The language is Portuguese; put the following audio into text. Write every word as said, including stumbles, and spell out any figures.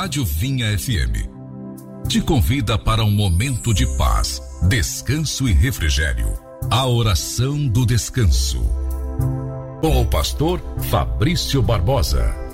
Rádio Vinha F M te convida para um momento de paz, descanso e refrigério. A oração do descanso. Com o pastor Fabrício Barbosa.